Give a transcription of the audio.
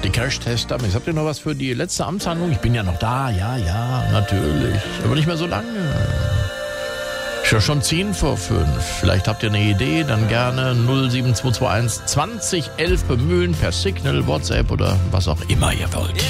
Die Crash-Tester. Habt ihr noch was für die letzte Amtshandlung? Ich bin ja noch da. Ja, natürlich. Aber nicht mehr so lange. Ist ja schon 10 vor 5. Vielleicht habt ihr eine Idee, dann gerne 07221 20 11 bemühen per Signal, WhatsApp oder was auch immer ihr wollt.